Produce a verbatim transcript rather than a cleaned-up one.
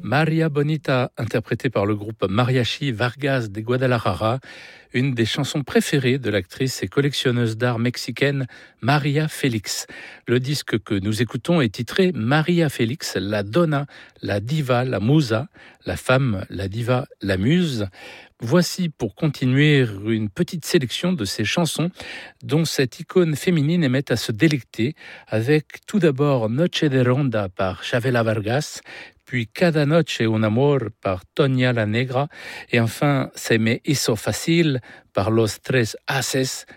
Maria Bonita, interprétée par le groupe Mariachi Vargas de Guadalajara, une des chansons préférées de l'actrice et collectionneuse d'art mexicaine Maria Félix. Le disque que nous écoutons est titré Maria Félix, la donna, la diva, la musa, la femme, la diva, la muse. Voici pour continuer une petite sélection de ces chansons dont cette icône féminine aimait à se délecter, avec tout d'abord Noche de Ronda par Chavela Vargas, puis Cada Noche un Amor par Toña la Negra, et enfin Se me hizo fácil par Los Tres Haces